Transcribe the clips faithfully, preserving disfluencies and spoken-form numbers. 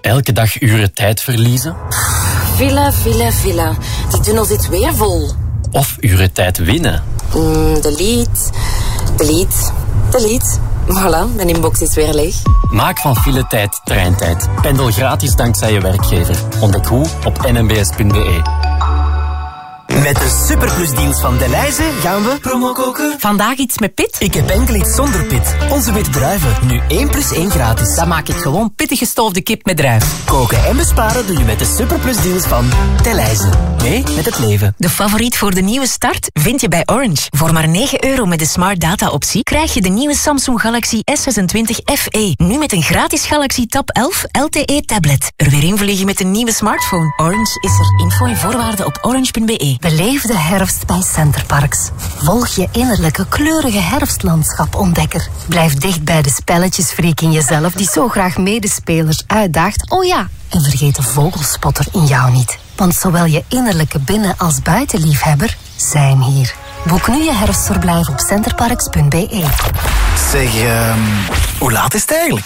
elke dag uren tijd verliezen? Villa, villa, villa. Die tunnel zit weer vol. Of uren tijd winnen? Mm, delete, delete, delete. Voilà, mijn inbox is weer leeg. Maak van file-tijd treintijd. Pendel gratis dankzij je werkgever. Ontdek hoe op n m b s punt b e. Met de superplusdeals van Delhaize gaan we promo koken. Vandaag iets met pit? Ik heb enkel iets zonder pit. Onze witte druiven. Nu één plus één gratis. Dan maak ik gewoon pittig gestoofde kip met druif. Koken en besparen doe je met de superplusdeals van Delhaize. Mee met het leven. De favoriet voor de nieuwe start vind je bij Orange. Voor maar negen euro met de Smart Data optie krijg je de nieuwe Samsung Galaxy S zesentwintig F E. Nu met een gratis Galaxy Tab elf L T E tablet. Er weer invliegen met een nieuwe smartphone. Orange is er. Info en voorwaarden op orange punt b e. Beleef de herfst bij Centerparks. Volg je innerlijke kleurige herfstlandschap, ontdekker. Blijf dicht bij de spelletjesfreak in jezelf die zo graag medespelers uitdaagt. Oh ja, en vergeet de vogelspotter in jou niet. Want zowel je innerlijke binnen- als buitenliefhebber zijn hier. Boek nu je herfstverblijf op centerparks punt b e. Zeg, uh, hoe laat is het eigenlijk?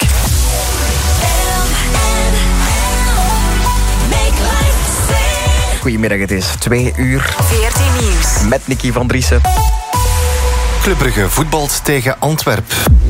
Goedemiddag, het is twee uur. veertien Nieuws. Met Nicky van Driessen. Club Brugge voetbalt tegen Antwerp.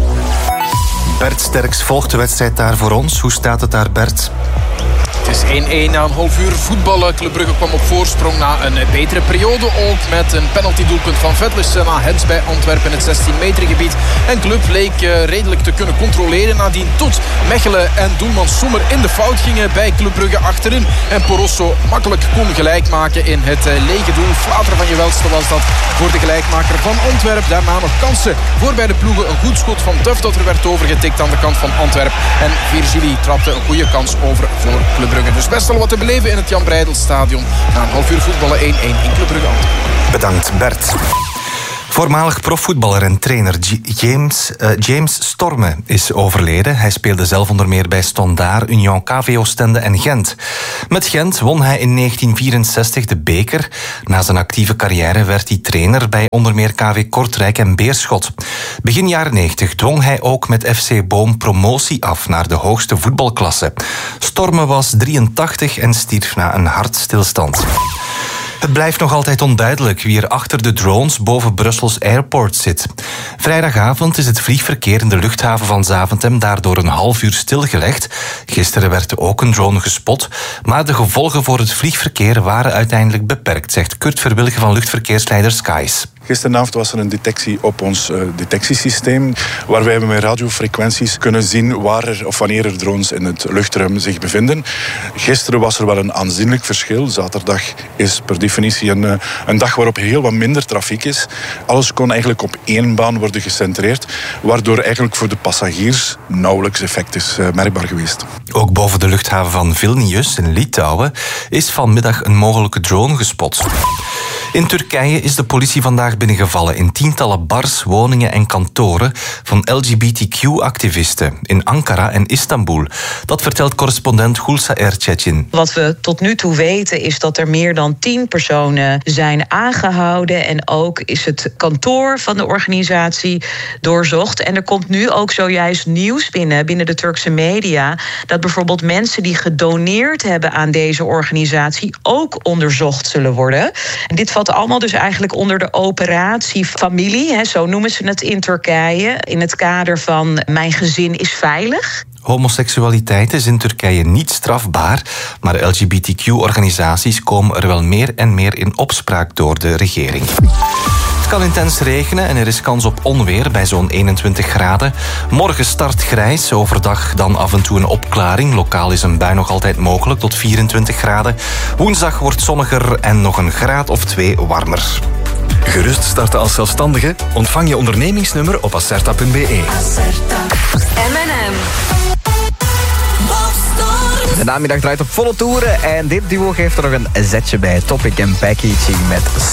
Bert Sterks volgt de wedstrijd daar voor ons. Hoe staat het daar, Bert? Het is één-één na een half uur voetballen. Club Brugge kwam op voorsprong na een betere periode. Ook met een penaltydoelpunt van Vetlissen na Hens bij Antwerpen in het zestien meter gebied. En Club leek uh, redelijk te kunnen controleren. Nadien tot Mechelen en doelman Sommer in de fout gingen bij Club Brugge achterin. En Porosso makkelijk kon gelijk maken in het uh, lege doel. Flater van Gewelste was dat voor de gelijkmaker van Antwerpen. Daarna nog kansen voor bij de ploegen. Een goed schot van Duff dat er werd overgetikt aan de kant van Antwerpen. En Virgili trapte een goede kans over voor Club Brugge. Dus best wel wat te beleven in het Jan Breidel-stadion. Na een half uur voetballen één-één in Club Brugge. Bedankt, Bert. Voormalig profvoetballer en trainer James, uh, James Storme is overleden. Hij speelde zelf onder meer bij Standaard, Union, K V Oostende en Gent. Met Gent won hij in negentien vierenzestig de beker. Na zijn actieve carrière werd hij trainer bij onder meer K V Kortrijk en Beerschot. Begin jaren negentig dwong hij ook met F C Boom promotie af naar de hoogste voetbalklasse. Storme was drieëntachtig en stierf na een hartstilstand. Het blijft nog altijd onduidelijk wie er achter de drones boven Brussels Airport zit. Vrijdagavond is het vliegverkeer in de luchthaven van Zaventem daardoor een half uur stilgelegd. Gisteren werd ook een drone gespot, maar de gevolgen voor het vliegverkeer waren uiteindelijk beperkt, zegt Kurt Verwilgen van luchtverkeersleider Skies. Gisteravond was er een detectie op ons uh, detectiesysteem, waar wij met radiofrequenties kunnen zien waar er of wanneer er drones in het luchtruim zich bevinden. Gisteren was er wel een aanzienlijk verschil. Zaterdag is per definitie een, uh, een dag waarop heel wat minder trafiek is. Alles kon eigenlijk op één baan worden gecentreerd, waardoor eigenlijk voor de passagiers nauwelijks effect is uh, merkbaar geweest. Ook boven de luchthaven van Vilnius in Litouwen is vanmiddag een mogelijke drone gespot. In Turkije is de politie vandaag binnengevallen in tientallen bars, woningen en kantoren van L G B T Q-activisten in Ankara en Istanbul. Dat vertelt correspondent Gülsa Erçetin. Wat we tot nu toe weten is dat er meer dan tien personen zijn aangehouden en ook is het kantoor van de organisatie doorzocht. En er komt nu ook zojuist nieuws binnen, binnen de Turkse media, dat bijvoorbeeld mensen die gedoneerd hebben aan deze organisatie ook onderzocht zullen worden. En dit valt allemaal dus eigenlijk onder de operatie familie, hè, zo noemen ze het in Turkije, in het kader van mijn gezin is veilig. Homoseksualiteit is in Turkije niet strafbaar, maar L G B T Q-organisaties komen er wel meer en meer in opspraak door de regering. Het kan intens regenen en er is kans op onweer bij zo'n eenentwintig graden. Morgen start grijs, overdag dan af en toe een opklaring. Lokaal is een bui nog altijd mogelijk tot vierentwintig graden. Woensdag wordt zonniger en nog een graad of twee warmer. Gerust starten als zelfstandige? Ontvang je ondernemingsnummer op acerta punt b e. Acerta. M en M. De namiddag draait op volle toeren en dit duo geeft er nog een zetje bij. Topic en Packaging met